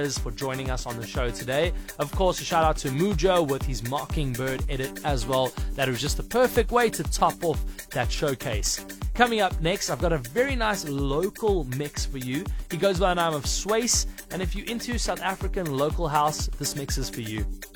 for joining us on the show today. Of course, a shout out to Mujo with his Mockingbird edit as well. That was just the perfect way to top off that showcase. Coming up next, I've got a very nice local mix for you. He goes by the name of Swace, and if you're into South African local house, this mix is for you.